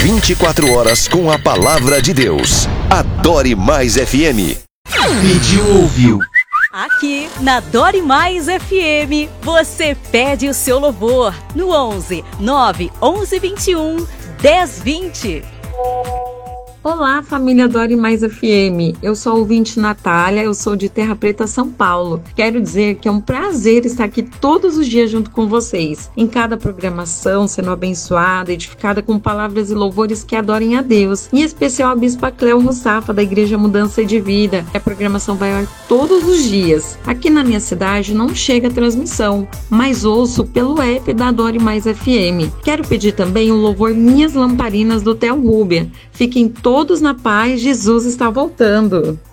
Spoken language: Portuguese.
24 horas com a palavra de Deus. Adore Mais FM. Pediu, ouviu. Aqui na Adore Mais FM, você pede o seu louvor no 11 911 21 1020. Olá, família Adore Mais FM. Eu sou a ouvinte Natália, eu sou de Terra Preta, São Paulo. Quero dizer que é um prazer estar aqui todos os dias junto com vocês, em cada programação, sendo abençoada, edificada com palavras e louvores que adorem a Deus. Em especial a Bispa Cleo Russafa, da Igreja Mudança de Vida. A programação vai ao ar todos os dias. Aqui na minha cidade não chega a transmissão, mas ouço pelo app da Adore Mais FM. Quero pedir também o louvor Minhas Lamparinas, do Theo Rúbia. Fiquem todos na paz, Jesus está voltando.